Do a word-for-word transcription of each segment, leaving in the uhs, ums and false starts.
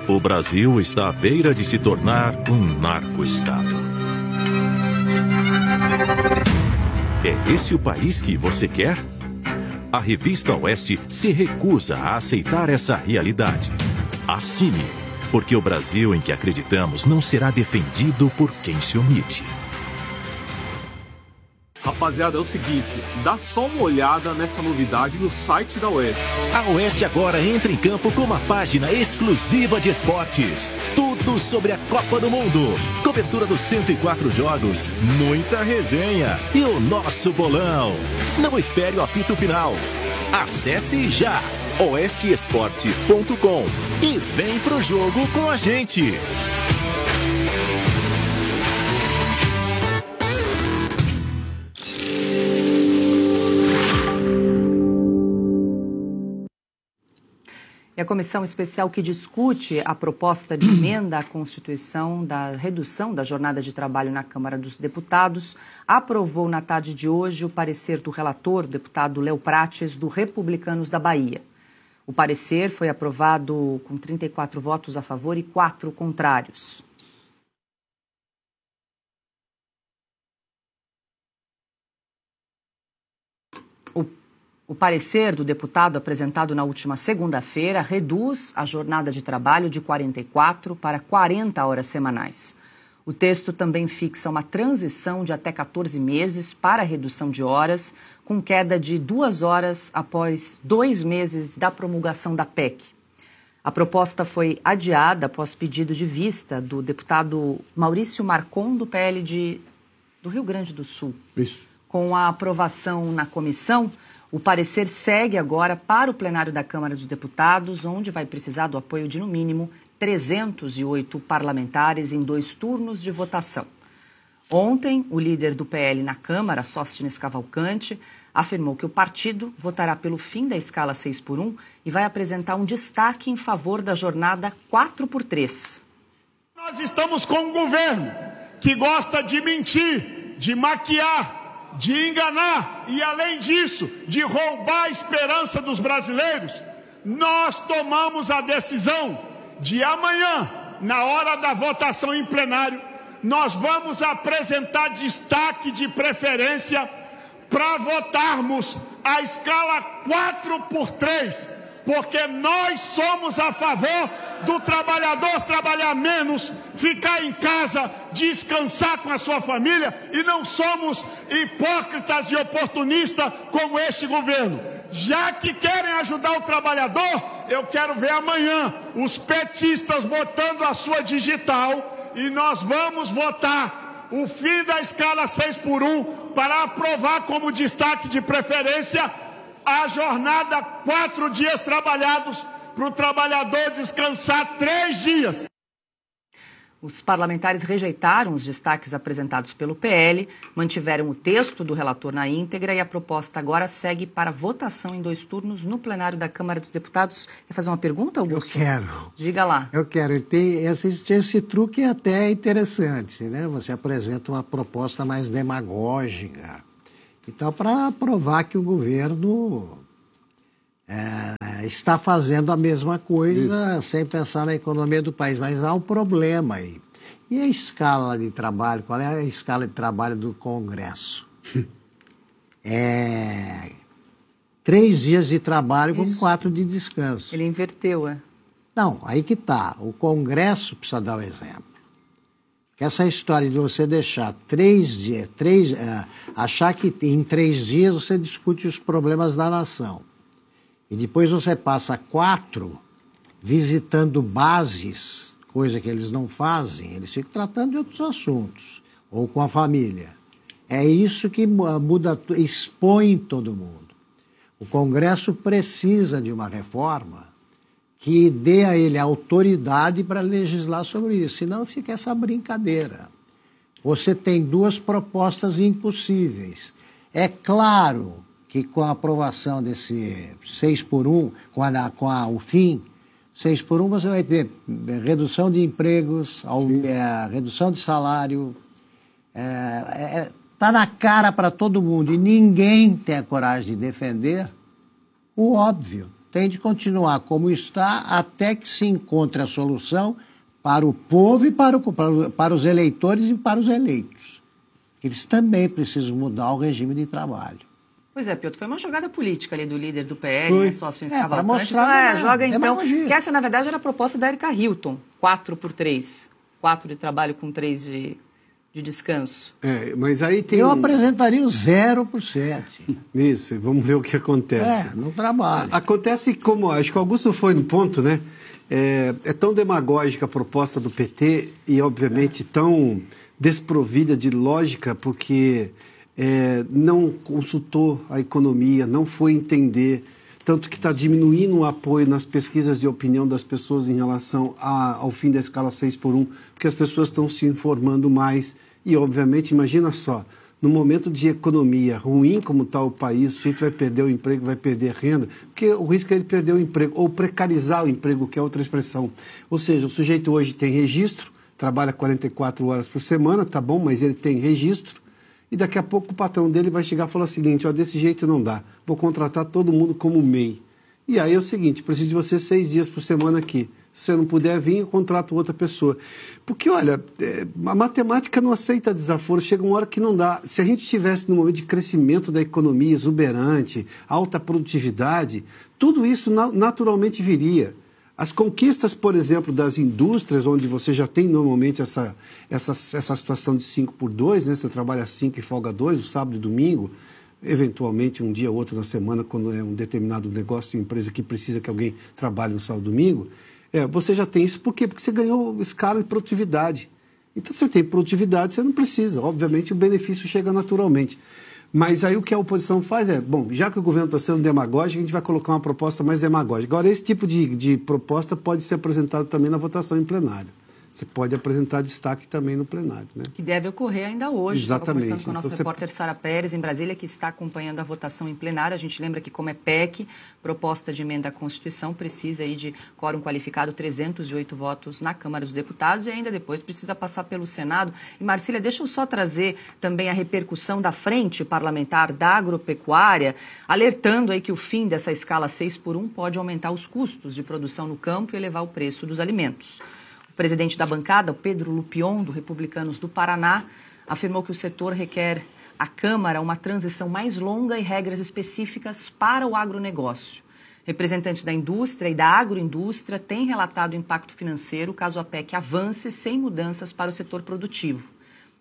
O Brasil está à beira de se tornar um narco-estado. É esse o país que você quer? A revista Oeste se recusa a aceitar essa realidade. Assine, porque o Brasil em que acreditamos não será defendido por quem se omite. Rapaziada, é o seguinte, dá só uma olhada nessa novidade no site da Oeste. A Oeste agora entra em campo com uma página exclusiva de esportes. Tudo sobre a Copa do Mundo. Cobertura dos cento e quatro jogos, muita resenha e o nosso bolão. Não espere o apito final. Acesse já oeste esporte ponto com e vem pro jogo com a gente. E a comissão especial que discute a proposta de emenda à Constituição da redução da jornada de trabalho na Câmara dos Deputados aprovou na tarde de hoje o parecer do relator, o deputado Léo Prates, do Republicanos da Bahia. O parecer foi aprovado com trinta e quatro votos a favor e quatro contrários. O O parecer do deputado apresentado na última segunda-feira reduz a jornada de trabalho de quarenta e quatro para quarenta horas semanais. O texto também fixa uma transição de até quatorze meses para a redução de horas, com queda de duas horas após dois meses da promulgação da P E C. A proposta foi adiada após pedido de vista do deputado Maurício Marcon, do P L de, do Rio Grande do Sul. Isso. Com a aprovação na comissão, o parecer segue agora para o plenário da Câmara dos Deputados, onde vai precisar do apoio de, no mínimo, trezentos e oito parlamentares em dois turnos de votação. Ontem, o líder do P L na Câmara, Sóstenes Cavalcante, afirmou que o partido votará pelo fim da escala seis por um e vai apresentar um destaque em favor da jornada quatro por três. Nós estamos com um governo que gosta de mentir, de maquiar, de enganar e, além disso, de roubar a esperança dos brasileiros. Nós tomamos a decisão de amanhã, na hora da votação em plenário, nós vamos apresentar destaque de preferência para votarmos a escala quatro por três, porque nós somos a favor do trabalhador trabalhar menos, ficar em casa, descansar com a sua família, e não somos hipócritas e oportunistas como este governo. Já que querem ajudar o trabalhador, eu quero ver amanhã os petistas botando a sua digital e nós vamos votar o fim da escala seis por um para aprovar como destaque de preferência a jornada quatro dias trabalhados, para o trabalhador descansar três dias. Os parlamentares rejeitaram os destaques apresentados pelo P L, mantiveram o texto do relator na íntegra e a proposta agora segue para votação em dois turnos no plenário da Câmara dos Deputados. Quer fazer uma pergunta, Augusto? Eu quero. Diga lá. Eu quero. Tem esse, esse truque é até interessante, né? Você apresenta uma proposta mais demagógica. Então, para provar que o governo é, está fazendo a mesma coisa, Isso. sem pensar na economia do país. Mas há um problema aí. E a escala de trabalho? Qual é a escala de trabalho do Congresso? É três dias de trabalho com Isso. quatro de descanso. Ele inverteu, é? Não, aí que tá. O Congresso precisa dar o exemplo. Que essa história de você deixar três dias, três, é, achar que em três dias você discute os problemas da nação. E depois você passa quatro visitando bases, coisa que eles não fazem, eles ficam tratando de outros assuntos, ou com a família. É isso que muda, expõe todo mundo. O Congresso precisa de uma reforma que dê a ele a autoridade para legislar sobre isso, senão fica essa brincadeira. Você tem duas propostas impossíveis. É claro que com a aprovação desse seis por um, com, a, com a, o fim, seis por um você vai ter redução de empregos, é, redução de salário, está é, é, tá na cara para todo mundo e ninguém tem a coragem de defender o óbvio. tem de continuar como está até que se encontre a solução para o povo e para, o, para, para os eleitores e para os eleitos. Eles também precisam mudar o regime de trabalho. Pois é, Piotr, foi uma jogada política ali do líder do P L, né, sócio é, para mostrar então, é, né, joga então, demagogia. que essa na verdade era a proposta da Erika Hilton, quatro por três, quatro de trabalho com três de, de descanso. É, mas aí tem... Eu apresentaria o zero por cento. Isso, vamos ver o que acontece. É, no trabalho. Acontece como, acho que o Augusto foi no ponto, né? É, é tão demagógica a proposta do P T e, obviamente, tão desprovida de lógica, porque é, não consultou a economia, não foi entender, tanto que está diminuindo o apoio nas pesquisas de opinião das pessoas em relação a, ao fim da escala seis por um, porque as pessoas estão se informando mais e, obviamente, imagina só, no momento de economia ruim como está o país, o sujeito vai perder o emprego, vai perder renda, porque o risco é ele perder o emprego, ou precarizar o emprego, que é outra expressão. Ou seja, o sujeito hoje tem registro, trabalha quarenta e quatro horas por semana, tá bom, mas ele tem registro, e daqui a pouco o patrão dele vai chegar e falar o seguinte, ó, desse jeito não dá, vou contratar todo mundo como M E I. E aí é o seguinte, preciso de você seis dias por semana aqui. Se você não puder vir, eu contrato outra pessoa. Porque, olha, é, a matemática não aceita desaforo, chega uma hora que não dá. Se a gente estivesse no momento de crescimento da economia exuberante, alta produtividade, tudo isso na, naturalmente viria. As conquistas, por exemplo, das indústrias, onde você já tem normalmente essa, essa, essa situação de cinco por dois, né? Você trabalha cinco e folga dois, o sábado e domingo, eventualmente um dia ou outro na semana, quando é um determinado negócio de uma empresa que precisa que alguém trabalhe no sábado e domingo, é, você já tem isso. Por quê? Porque você ganhou escala de produtividade. Então, você tem produtividade, você não precisa. Obviamente, o benefício chega naturalmente. Mas aí o que a oposição faz é, bom, já que o governo está sendo demagógico, a gente vai colocar uma proposta mais demagógica. Agora, esse tipo de, de proposta pode ser apresentado também na votação em plenário. Você pode apresentar destaque também no plenário, né? Que deve ocorrer ainda hoje. Exatamente. Estava conversando com a nossa então, repórter você... Sara Pérez, em Brasília, que está acompanhando a votação em plenário. A gente lembra que, como é P E C, proposta de emenda à Constituição, precisa aí de quórum qualificado, trezentos e oito votos na Câmara dos Deputados e ainda depois precisa passar pelo Senado. E, Marcília, deixa eu só trazer também a repercussão da Frente Parlamentar da Agropecuária, alertando aí que o fim dessa escala seis por um pode aumentar os custos de produção no campo e elevar o preço dos alimentos. O presidente da bancada, o Pedro Lupion, do Republicanos do Paraná, afirmou que o setor requer à Câmara uma transição mais longa e regras específicas para o agronegócio. Representantes da indústria e da agroindústria têm relatado o impacto financeiro caso a P E C avance sem mudanças para o setor produtivo.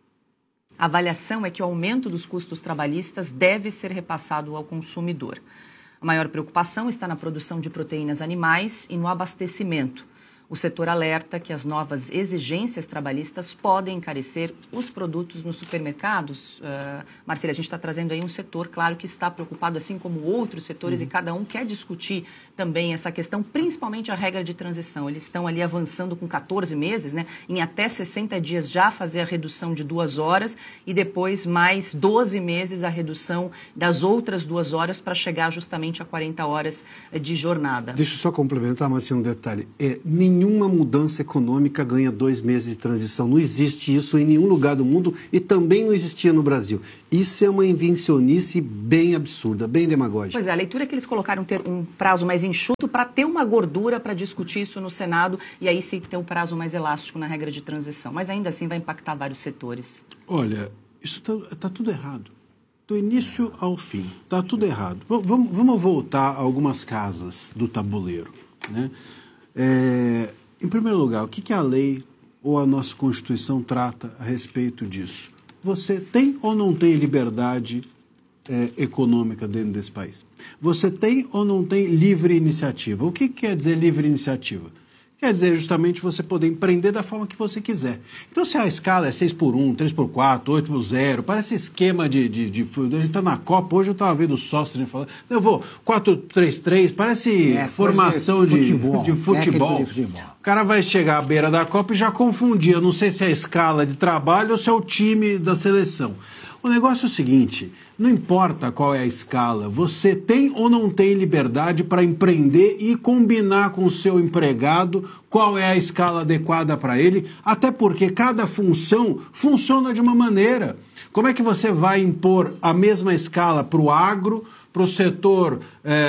A avaliação é que o aumento dos custos trabalhistas deve ser repassado ao consumidor. A maior preocupação está na produção de proteínas animais e no abastecimento. O setor alerta que as novas exigências trabalhistas podem encarecer os produtos nos supermercados. Uh, Marcília, a gente está trazendo aí um setor, claro, que está preocupado, assim como outros setores, uhum. e cada um quer discutir também essa questão, principalmente a regra de transição. Eles estão ali avançando com catorze meses, né, em até sessenta dias já fazer a redução de duas horas e depois mais doze meses a redução das outras duas horas para chegar justamente a quarenta horas de jornada. Deixa eu só complementar, Marcília, um detalhe. É, nenhuma mudança econômica ganha dois meses de transição. Não existe isso em nenhum lugar do mundo e também não existia no Brasil. Isso é uma invencionice bem absurda, bem demagógica. Pois é, a leitura é que eles colocaram ter um prazo mais enxuto para ter uma gordura para discutir isso no Senado e aí sim ter um prazo mais elástico na regra de transição. Mas ainda assim vai impactar vários setores. Olha, isso está tá tudo errado. Do início ao fim, está tudo errado. V vamos, vamos voltar a algumas casas do tabuleiro, né? É, em primeiro lugar, o que, que a lei ou a nossa Constituição trata a respeito disso? Você tem ou não tem liberdade é, econômica dentro desse país? Você tem ou não tem livre iniciativa? O que, que quer dizer livre iniciativa? Quer dizer justamente você poder empreender da forma que você quiser. Então, se a escala é seis por um, três por quatro, oito por zero, parece esquema de... de, de a gente está na Copa, hoje eu estava vendo o Sócio falando, eu vou quatro três três, parece é, formação de, de futebol. De futebol. É de futebol. O cara vai chegar à beira da Copa e já confundir, eu não sei se é a escala de trabalho ou se é o time da seleção. O negócio é o seguinte, não importa qual é a escala, você tem ou não tem liberdade para empreender e combinar com o seu empregado qual é a escala adequada para ele, até porque cada função funciona de uma maneira. Como é que você vai impor a mesma escala para o agro, para o setor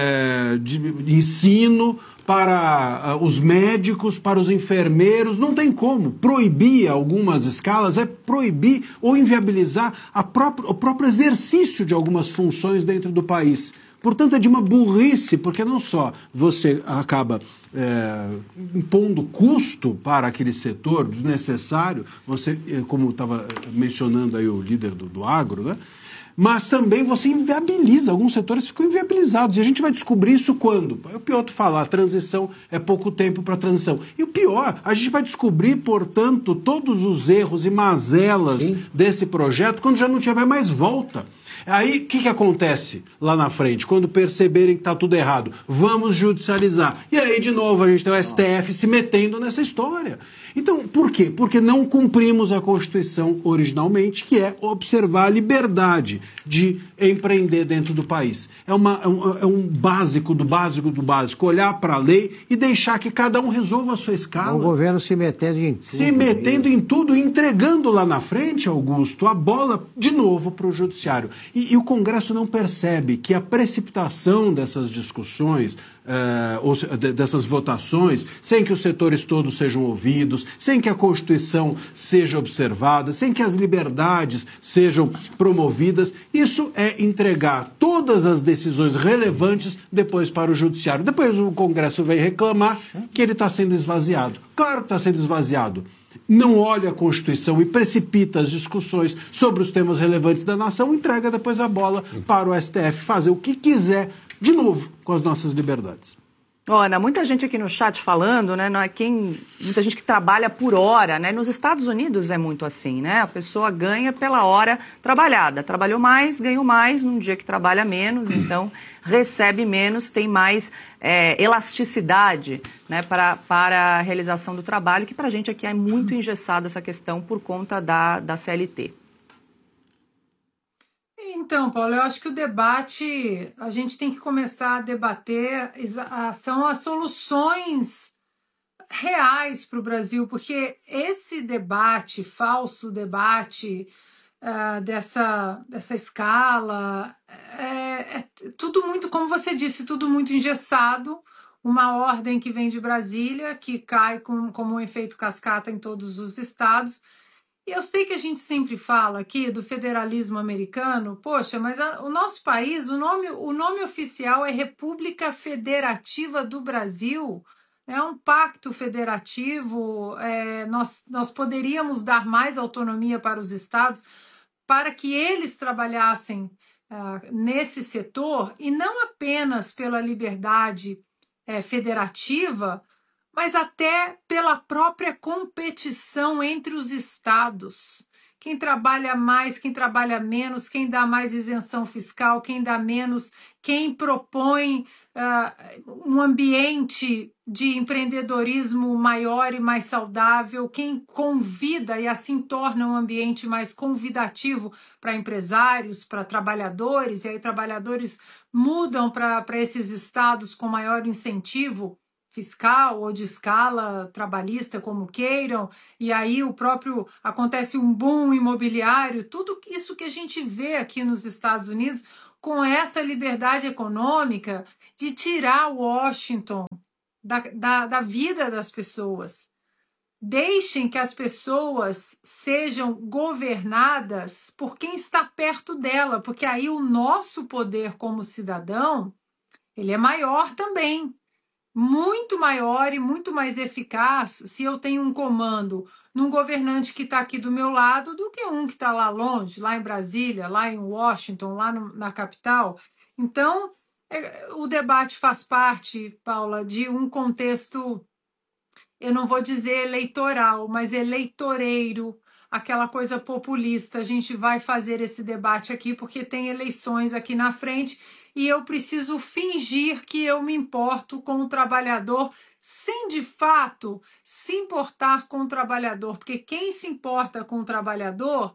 é, de ensino, para uh, os médicos, para os enfermeiros. Não tem como. Proibir algumas escalas é proibir ou inviabilizar a própria, o próprio exercício de algumas funções dentro do país. Portanto, é de uma burrice, porque não só você acaba é, impondo custo para aquele setor desnecessário, você, como estava mencionando aí o líder do, do agro, né? Mas também você inviabiliza, alguns setores ficam inviabilizados. E a gente vai descobrir isso quando? É o Piotr fala, a transição é pouco tempo para a transição. E o pior, a gente vai descobrir, portanto, todos os erros e mazelas Sim. desse projeto quando já não tiver mais volta. Aí, o que, que acontece lá na frente? Quando perceberem que está tudo errado, vamos judicializar. E aí, de novo, a gente tem o S T F se metendo nessa história. Então, por quê? Porque não cumprimos a Constituição originalmente, que é observar a liberdade de empreender dentro do país. É, uma, é, um, é um básico do básico do básico, olhar para a lei e deixar que cada um resolva a sua escala. O governo se metendo em tudo. Se metendo em tudo e entregando lá na frente, Augusto, a bola de novo para o judiciário. E, e o Congresso não percebe que a precipitação dessas discussões, uh, ou, de, dessas votações, sem que os setores todos sejam ouvidos, sem que a Constituição seja observada, sem que as liberdades sejam promovidas, isso é entregar todas as decisões relevantes depois para o Judiciário. Depois o Congresso vem reclamar que ele está sendo esvaziado. Claro que está sendo esvaziado. Não olha a Constituição e precipita as discussões sobre os temas relevantes da nação, entrega depois a bola para o S T F fazer o que quiser, de novo, com as nossas liberdades. Ana, muita gente aqui no chat falando, né, não é quem, muita gente que trabalha por hora, né, nos Estados Unidos é muito assim, né, a pessoa ganha pela hora trabalhada, trabalhou mais, ganhou mais, num dia que trabalha menos, então recebe menos, tem mais é, elasticidade, né, para, para a realização do trabalho, que para a gente aqui é muito engessado essa questão por conta da, da C L T. Então, Paulo, eu acho que o debate, a gente tem que começar a debater, são as soluções reais para o Brasil, porque esse debate, falso debate uh, dessa, dessa escala, é, é tudo muito, como você disse, tudo muito engessado, uma ordem que vem de Brasília, que cai com, como um efeito cascata em todos os estados. E eu sei que a gente sempre fala aqui do federalismo americano, poxa, mas a, o nosso país, o nome, o nome oficial é República Federativa do Brasil, é um pacto federativo, é, nós, nós poderíamos dar mais autonomia para os estados para que eles trabalhassem uh, nesse setor, e não apenas pela liberdade é, federativa, mas até pela própria competição entre os estados. Quem trabalha mais, quem trabalha menos, quem dá mais isenção fiscal, quem dá menos, quem propõe uh, um ambiente de empreendedorismo maior e mais saudável, quem convida e assim torna um ambiente mais convidativo para empresários, para trabalhadores, e aí trabalhadores mudam para esses estados com maior incentivo fiscal ou de escala trabalhista, como queiram, e aí o próprio acontece um boom imobiliário, tudo isso que a gente vê aqui nos Estados Unidos, com essa liberdade econômica de tirar Washington da, da, da vida das pessoas. Deixem que as pessoas sejam governadas por quem está perto dela, porque aí o nosso poder como cidadão, ele é maior também. Muito maior e muito mais eficaz se eu tenho um comando num governante que está aqui do meu lado do que um que está lá longe, lá em Brasília, lá em Washington, lá no, na capital. Então, é, o debate faz parte, Paula, de um contexto, eu não vou dizer eleitoral, mas eleitoreiro, aquela coisa populista. A gente vai fazer esse debate aqui porque tem eleições aqui na frente e eu preciso fingir que eu me importo com o trabalhador sem, de fato, se importar com o trabalhador, porque quem se importa com o trabalhador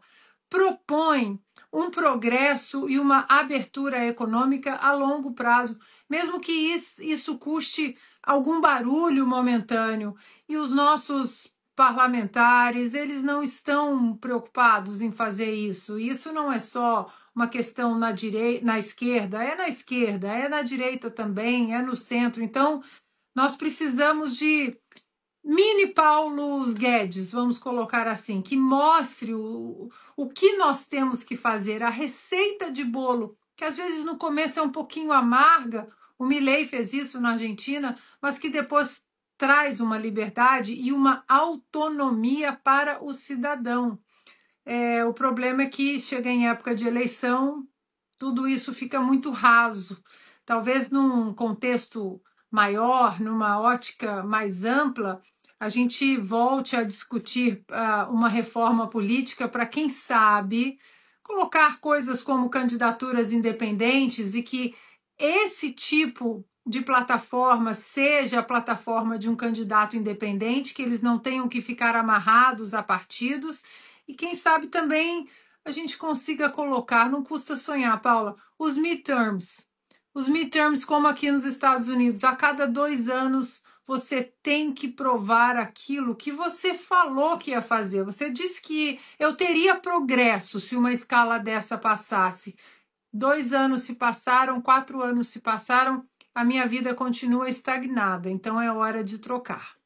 propõe um progresso e uma abertura econômica a longo prazo, mesmo que isso, isso custe algum barulho momentâneo. E os nossos parlamentares, eles não estão preocupados em fazer isso. Isso não é só uma questão na direita, na esquerda, é na esquerda, é na direita também, é no centro. Então, nós precisamos de mini Paulo Guedes, vamos colocar assim, que mostre o, o que nós temos que fazer, a receita de bolo, que às vezes no começo é um pouquinho amarga, o Milei fez isso na Argentina, mas que depois traz uma liberdade e uma autonomia para o cidadão. É, o problema é que chega em época de eleição, tudo isso fica muito raso. Talvez num contexto maior, numa ótica mais ampla, a gente volte a discutir uh, uma reforma política para, quem sabe, colocar coisas como candidaturas independentes e que esse tipo de plataforma seja a plataforma de um candidato independente, que eles não tenham que ficar amarrados a partidos e, quem sabe, também a gente consiga colocar, não custa sonhar, Paula, os midterms. Os midterms, como aqui nos Estados Unidos, a cada dois anos você tem que provar aquilo que você falou que ia fazer. Você disse que eu teria progresso se uma escala dessa passasse. Dois anos se passaram, quatro anos se passaram, a minha vida continua estagnada, então é hora de trocar.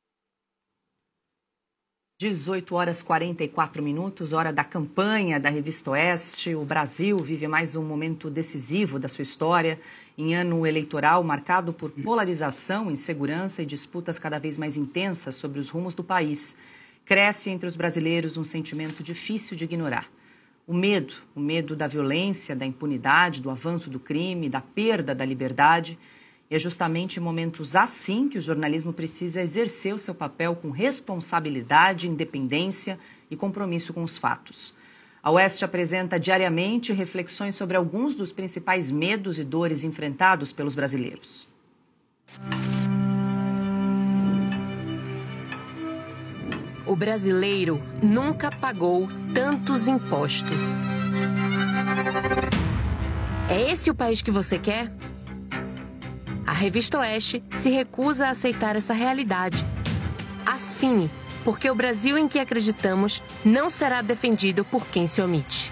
dezoito horas e quarenta e quatro minutos, hora da campanha da Revista Oeste. O Brasil vive mais um momento decisivo da sua história, em ano eleitoral marcado por polarização, insegurança e disputas cada vez mais intensas sobre os rumos do país. Cresce entre os brasileiros um sentimento difícil de ignorar. O medo, o medo da violência, da impunidade, do avanço do crime, da perda da liberdade. E é justamente em momentos assim que o jornalismo precisa exercer o seu papel com responsabilidade, independência e compromisso com os fatos. A Oeste apresenta diariamente reflexões sobre alguns dos principais medos e dores enfrentados pelos brasileiros. O brasileiro nunca pagou tantos impostos. É esse o país que você quer? A Revista Oeste se recusa a aceitar essa realidade. Assine, porque o Brasil em que acreditamos não será defendido por quem se omite.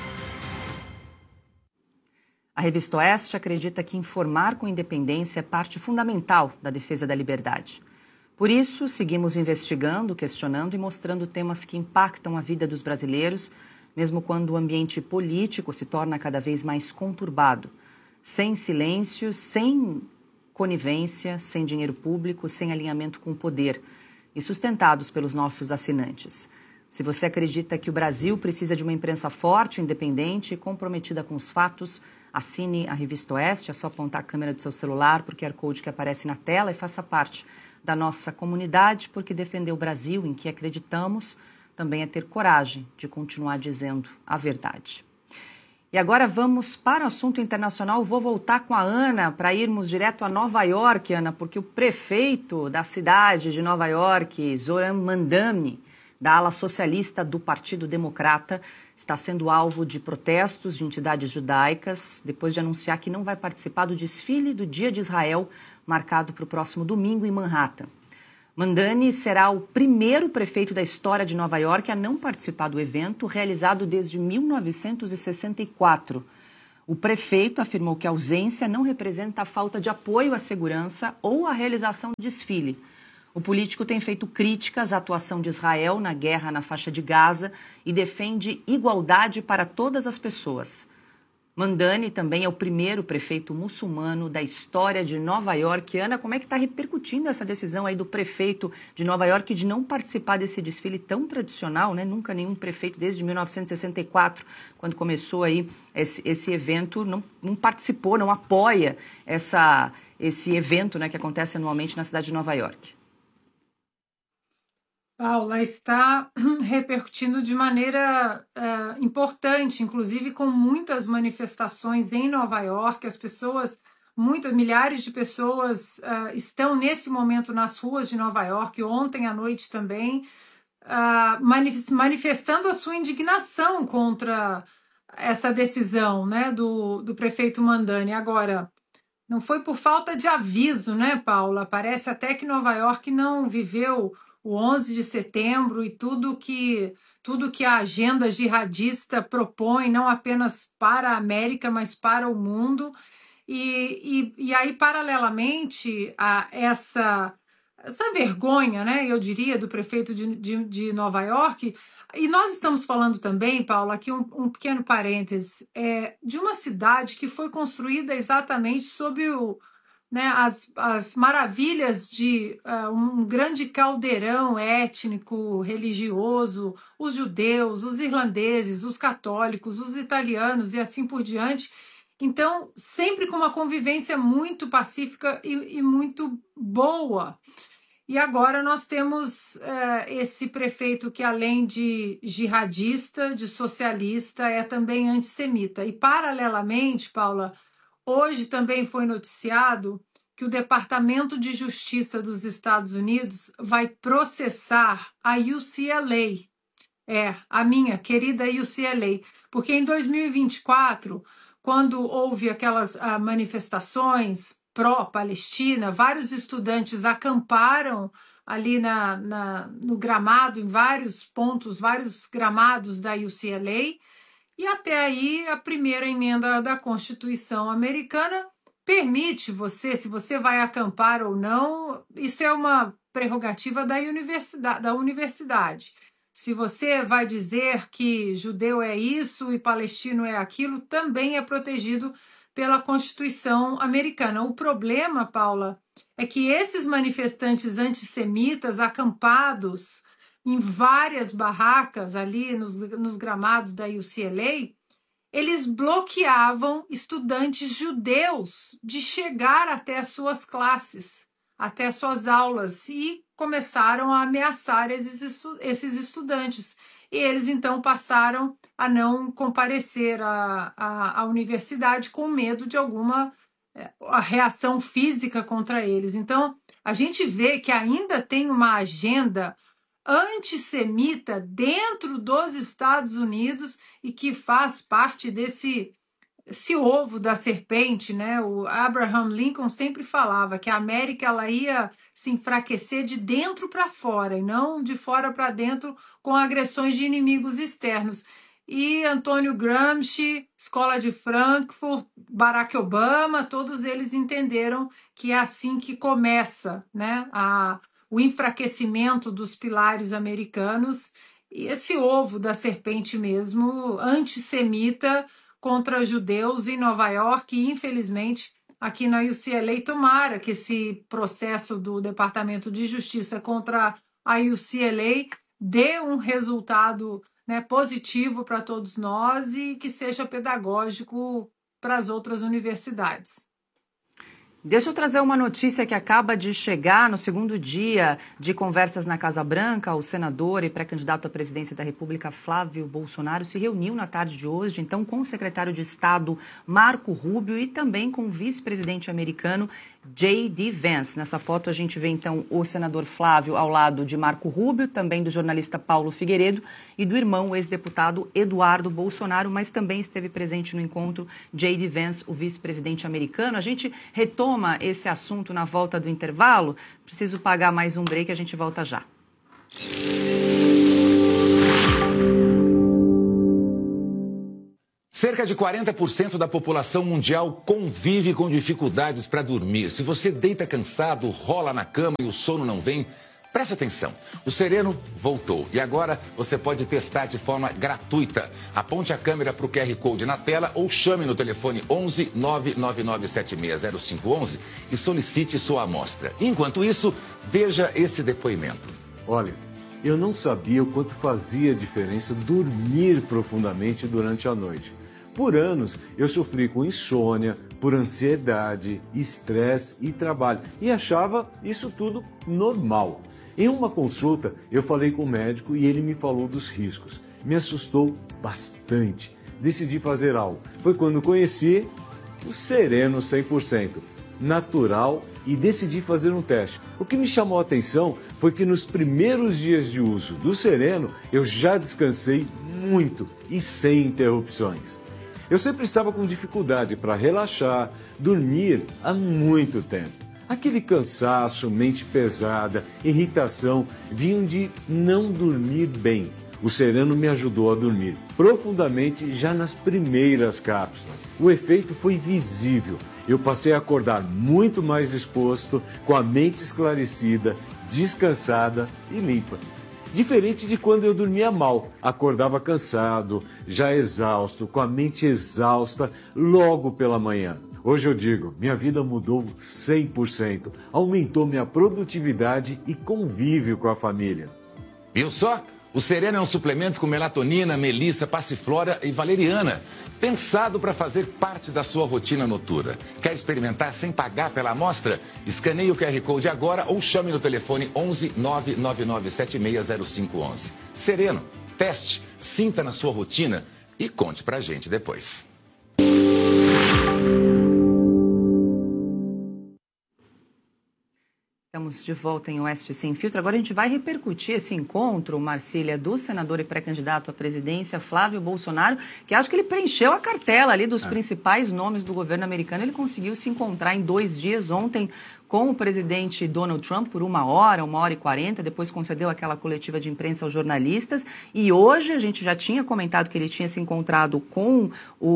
A Revista Oeste acredita que informar com independência é parte fundamental da defesa da liberdade. Por isso, seguimos investigando, questionando e mostrando temas que impactam a vida dos brasileiros, mesmo quando o ambiente político se torna cada vez mais conturbado, sem silêncio, sem conivência, sem dinheiro público, sem alinhamento com o poder e sustentados pelos nossos assinantes. Se você acredita que o Brasil precisa de uma imprensa forte, independente e comprometida com os fatos, assine a Revista Oeste. É só apontar a câmera do seu celular para o Q R Code que aparece na tela e faça parte da nossa comunidade, porque defender o Brasil em que acreditamos também é ter coragem de continuar dizendo a verdade. E agora vamos para o assunto internacional. Vou voltar com a Ana para irmos direto a Nova York, Ana, porque o prefeito da cidade de Nova York, Zoran Mandani, da ala socialista do Partido Democrata, está sendo alvo de protestos de entidades judaicas, depois de anunciar que não vai participar do desfile do Dia de Israel, marcado para o próximo domingo em Manhattan. Mandani será o primeiro prefeito da história de Nova York a não participar do evento, realizado desde mil novecentos e sessenta e quatro. O prefeito afirmou que a ausência não representa a falta de apoio à segurança ou à realização do desfile. O político tem feito críticas à atuação de Israel na guerra na faixa de Gaza e defende igualdade para todas as pessoas. Mandani também é o primeiro prefeito muçulmano da história de Nova York. Ana, como é que está repercutindo essa decisão aí do prefeito de Nova York de não participar desse desfile tão tradicional, né? Nunca nenhum prefeito desde mil novecentos e sessenta e quatro, quando começou aí esse, esse evento, não, não participou, não apoia essa, esse evento, né, que acontece anualmente na cidade de Nova York. Paula, está repercutindo de maneira uh, importante, inclusive com muitas manifestações em Nova York. As pessoas, muitas, milhares de pessoas uh, estão nesse momento nas ruas de Nova York, ontem à noite também, uh, manif- manifestando a sua indignação contra essa decisão, né, do, do prefeito Mandani. Agora, não foi por falta de aviso, né, Paula? Parece até que Nova York não viveu o onze de setembro e tudo que, tudo que a agenda jihadista propõe, não apenas para a América, mas para o mundo. E, e, e aí, paralelamente a essa, essa vergonha, né, eu diria, do prefeito de, de, de Nova York, e nós estamos falando também, Paula, aqui um, um pequeno parênteses, é, de uma cidade que foi construída exatamente sob o, né, as, as maravilhas de uh, um grande caldeirão étnico, religioso, os judeus, os irlandeses, os católicos, os italianos e assim por diante. Então, sempre com uma convivência muito pacífica e, e muito boa. E agora nós temos é, esse prefeito que, além de jihadista, de socialista, é também antissemita. E, paralelamente, Paula, hoje também foi noticiado que o Departamento de Justiça dos Estados Unidos vai processar a U C L A, é, a minha querida U C L A, porque em dois mil e vinte e quatro, quando houve aquelas uh, manifestações pró-Palestina, vários estudantes acamparam ali na, na, no gramado, em vários pontos, vários gramados da U C L A, e até aí a primeira emenda da Constituição americana permite você, se você vai acampar ou não, isso é uma prerrogativa da universidade. Da universidade. Se você vai dizer que judeu é isso e palestino é aquilo, também é protegido pela Constituição americana. O problema, Paula, é que esses manifestantes antissemitas acampados em várias barracas ali nos, nos gramados da U C L A, eles bloqueavam estudantes judeus de chegar até as suas classes, até as suas aulas, e começaram a ameaçar esses, esses estudantes. E eles, então, passaram a não comparecer à, à, à universidade com medo de alguma é, a reação física contra eles. Então, a gente vê que ainda tem uma agenda antissemita dentro dos Estados Unidos e que faz parte desse esse ovo da serpente, né? O Abraham Lincoln sempre falava que a América ela ia se enfraquecer de dentro para fora e não de fora para dentro com agressões de inimigos externos. E Antônio Gramsci, Escola de Frankfurt, Barack Obama, todos eles entenderam que é assim que começa, né? A, o enfraquecimento dos pilares americanos e esse ovo da serpente mesmo, antissemita, contra judeus em Nova York e, infelizmente, aqui na U C L A. Tomara que esse processo do Departamento de Justiça contra a U C L A dê um resultado, né, positivo para todos nós e que seja pedagógico para as outras universidades. Deixa eu trazer uma notícia que acaba de chegar no segundo dia de conversas na Casa Branca. O senador e pré-candidato à presidência da República, Flávio Bolsonaro, se reuniu na tarde de hoje, então, com o secretário de Estado, Marco Rubio, e também com o vice-presidente americano, J D Vance. Nessa foto a gente vê, então, o senador Flávio ao lado de Marco Rubio, também do jornalista Paulo Figueiredo e do irmão, o ex-deputado Eduardo Bolsonaro, mas também esteve presente no encontro J D Vance, o vice-presidente americano. A gente retoma esse assunto na volta do intervalo. Preciso pagar mais um break, a gente volta já. Cerca de quarenta por cento da população mundial convive com dificuldades para dormir. Se você deita cansado, rola na cama e o sono não vem, presta atenção. O Sereno voltou e agora você pode testar de forma gratuita. Aponte a câmera para o Q R Code na tela ou chame no telefone onze nove nove nove sete seis zero cinco um um e solicite sua amostra. Enquanto isso, veja esse depoimento. Olha, eu não sabia o quanto fazia diferença dormir profundamente durante a noite. Por anos, eu sofri com insônia, por ansiedade, estresse e trabalho, e achava isso tudo normal. Em uma consulta, eu falei com o médico e ele me falou dos riscos. Me assustou bastante. Decidi fazer algo. Foi quando conheci o Sereno cem por cento, natural, e decidi fazer um teste. O que me chamou a atenção foi que nos primeiros dias de uso do Sereno, eu já descansei muito e sem interrupções. Eu sempre estava com dificuldade para relaxar, dormir há muito tempo. Aquele cansaço, mente pesada, irritação vinham de não dormir bem. O Sereno me ajudou a dormir profundamente já nas primeiras cápsulas. O efeito foi visível. Eu passei a acordar muito mais disposto, com a mente esclarecida, descansada e limpa. Diferente de quando eu dormia mal, acordava cansado, já exausto, com a mente exausta logo pela manhã. Hoje eu digo, minha vida mudou cem por cento, aumentou minha produtividade e convívio com a família. Viu só? O Sereno é um suplemento com melatonina, melissa, passiflora e valeriana, pensado para fazer parte da sua rotina noturna. Quer experimentar sem pagar pela amostra? Escaneie o Q R Code agora ou chame no telefone onze nove nove nove sete seis zero cinco onze. Sereno, teste, sinta na sua rotina e conte pra gente depois. Estamos de volta em Oeste Sem Filtro. Agora a gente vai repercutir esse encontro, Marcília, do senador e pré-candidato à presidência, Flávio Bolsonaro, que acho que ele preencheu a cartela ali dos é. principais nomes do governo americano. Ele conseguiu se encontrar em dois dias, ontem com o presidente Donald Trump por uma hora, uma hora e quarenta, depois concedeu aquela coletiva de imprensa aos jornalistas, e hoje a gente já tinha comentado que ele tinha se encontrado com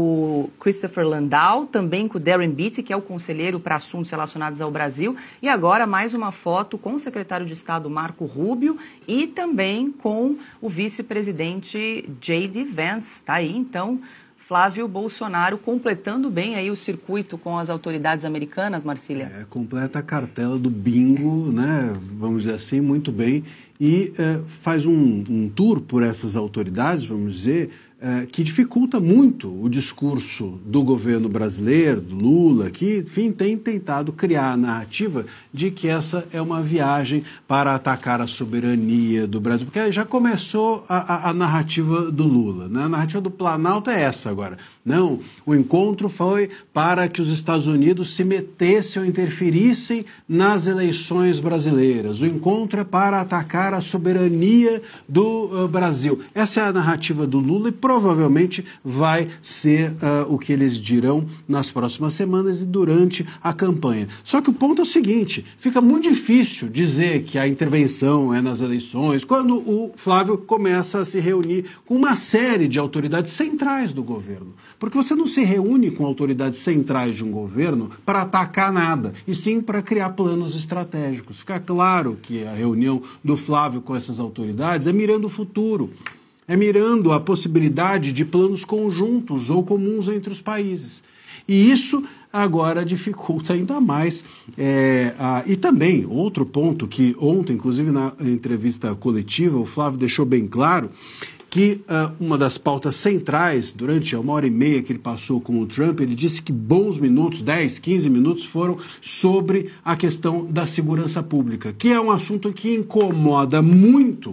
o Christopher Landau, também com o Darren Beattie, que é o conselheiro para assuntos relacionados ao Brasil, e agora mais uma foto com o secretário de Estado Marco Rubio e também com o vice-presidente J D Vance. Tá aí, então, Flávio Bolsonaro completando bem aí o circuito com as autoridades americanas, Marcília. É, completa a cartela do bingo, né? Vamos dizer assim, muito bem. E é, faz um, um tour por essas autoridades, vamos dizer, é, que dificulta muito o discurso do governo brasileiro, do Lula, que, enfim, tem tentado criar a narrativa de que essa é uma viagem para atacar a soberania do Brasil, porque já começou a, a, a narrativa do Lula, né? A narrativa do Planalto é essa agora. Não, o encontro foi para que os Estados Unidos se metessem ou interferissem nas eleições brasileiras. O encontro é para atacar a soberania do uh, Brasil. Essa é a narrativa do Lula e provavelmente vai ser uh, o que eles dirão nas próximas semanas e durante a campanha. Só que o ponto é o seguinte, fica muito difícil dizer que a intervenção é nas eleições quando o Flávio começa a se reunir com uma série de autoridades centrais do governo. Porque você não se reúne com autoridades centrais de um governo para atacar nada, e sim para criar planos estratégicos. Fica claro que a reunião do Flávio com essas autoridades é mirando o futuro, é mirando a possibilidade de planos conjuntos ou comuns entre os países. E isso agora dificulta ainda mais. É, a, e também, outro ponto que ontem, inclusive na entrevista coletiva, o Flávio deixou bem claro, que uh, uma das pautas centrais, durante a uma hora e meia que ele passou com o Trump, ele disse que bons minutos, dez, quinze minutos, foram sobre a questão da segurança pública, que é um assunto que incomoda muito,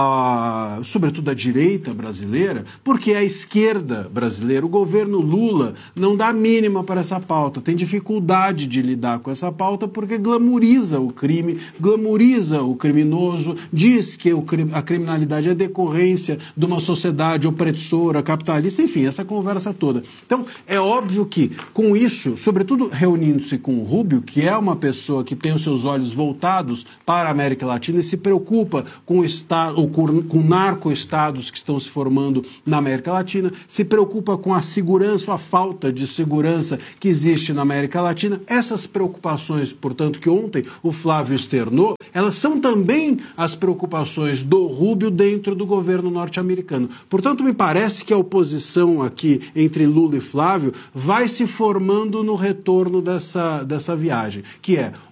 uh, sobretudo a direita brasileira, porque a esquerda brasileira, o governo Lula, não dá a mínima para essa pauta, tem dificuldade de lidar com essa pauta porque glamoriza o crime, glamoriza o criminoso, diz que o, a criminalidade é decorrência de uma sociedade opressora, capitalista, enfim, essa conversa toda. Então, é óbvio que, com isso, sobretudo reunindo-se com o Rubio, que é uma pessoa que tem os seus olhos voltados para a América Latina e se preocupa com o Estado, ou com, com narco-estados que estão se formando na América Latina, se preocupa com a segurança, ou a falta de segurança que existe na América Latina. Essas preocupações, portanto, que ontem o Flávio externou, elas são também as preocupações do Rubio dentro do governo norte-americano. Portanto, me parece que a oposição aqui entre Lula e Flávio vai se formando no retorno dessa, dessa viagem, que é